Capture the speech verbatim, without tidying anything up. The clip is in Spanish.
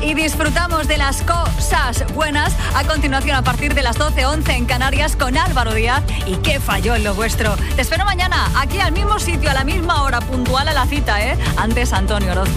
y disfrutamos de las cosas buenas. A continuación, a partir de las doce, once en Canarias, con Álvaro Díaz y Qué falló en lo vuestro. Te espero mañana, aquí al mismo sitio, a la misma hora, puntual a la cita, ¿eh? Antes, Antonio Orozco.